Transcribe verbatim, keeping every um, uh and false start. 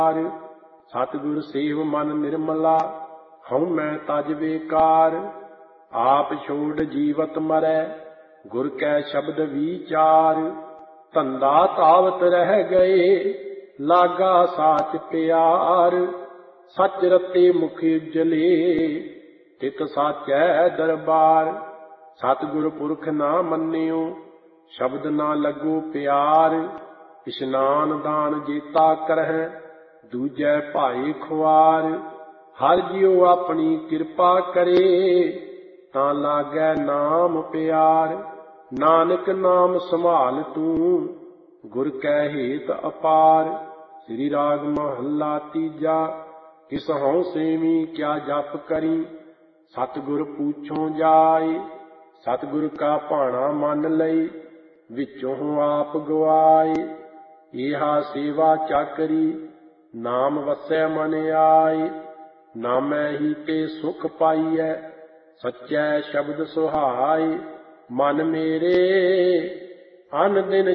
सतगुर सेव मन निर्मला हऊँ मैं तज बेकार। आप छोड़ जीवत मरै गुर कै शब्द विचार। धंधा तावत रह गए लागा साच प्यार। सच रते मुख उजले तित साचै दरबार। सतगुर पुरख ना मन्नियो शब्द ना लगो प्यार। इशनान दान जेता करहै दूजै भाई खुआर। हर जियो अपनी कृपा करे तां लागै नाम प्यार। नानक नाम संभाल तू गुर कै हेत अपार। श्री राग महला तीजा। किस हऊँ सेवी क्या जप करी सतगुर पूछों जाय। सतगुर का भाणा मन लई विचों आप गवाए। इहा सेवा चाकरी नाम वसै मन आए। नामै ही ते सुख पाईऐ सच्चै शब्द सुहाए। मन मेरे अन दिन